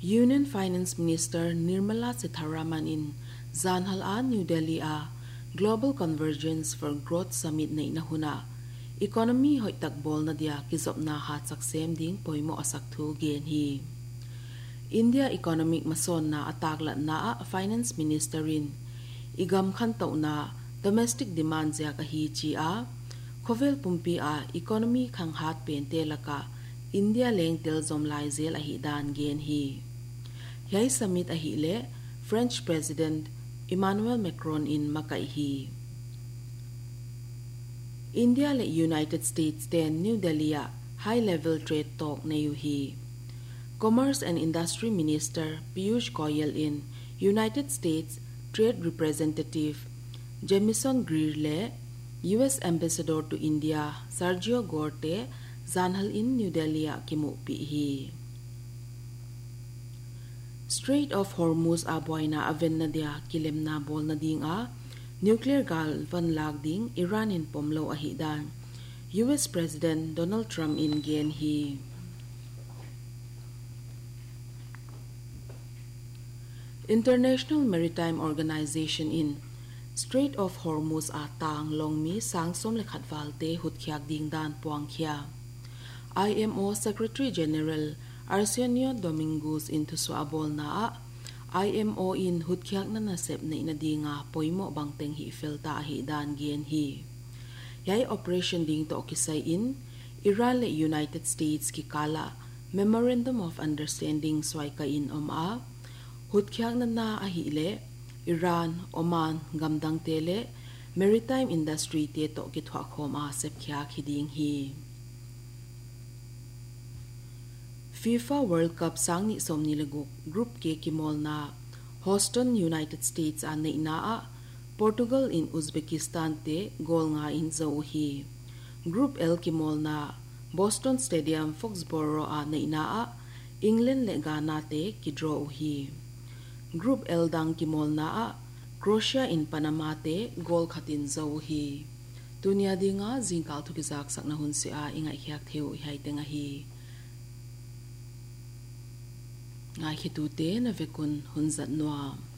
Union Finance Minister Nirmala Sitharaman in Zanhal a New Delhi a Global Convergence for Growth Summit na inahuna. Economy hoi takbol na dia kizop na hat saksem ding poimo asak thu gen hi. India economic mason na ataglat na a Finance Ministerin igam khan tau na domestic demand zia ka hi chi a khovel pumpi a economy khang hat pen te laka India leng tel zom lai zel a hi dan gen hi. Yai summit a hi le French President Emmanuel Macron in makai hi. India le United States ten New Delhi a high level trade talk na yu hi. Commerce and Industry Minister Piyush Goyal in United States Trade Representative Jamieson Greer le US Ambassador to India Sergio Gorte Zanhal in New Delhi a kimu pi hi. Strait of Hormuz a boina aven na dia kilem na bol na ding a nuclear gal van lag ding Iran in pomlo a hi dan US President Donald Trump in gen hi. International Maritime Organization in Strait of Hormuz a tang long mi sang som le khatwal te hut khyak ding dan puang khia. IMO Secretary General Arsenio Domingos into suabol na a IMO in hut khyak na na sep na dinga poimo bangteng hi felta hi dan gen hi. Yai operation ding to kisai in Iran le United States ki kala Memorandum of Understanding swai ka in a hut khyak na a hi le Iran, Oman, gamdang tele maritime industry te to ki thwa khoma sep khyak hi ding hi. FIFA World Cup sang ni som ni leguk group ke kimol na Houston United States a nei na a Portugal in Uzbekistan te gol nga in zo hi. Group L kimol na Boston Stadium Foxborough a nei na a England le Ghana te ki draw hi. Group L dang kimol na a Croatia in Panama te gol khatin zo hi. Tunia dinga jingkal thukizak sakna hun se a ingai khyak theu hai tenga hi. Ngai khitu te na vekun hunzat noa.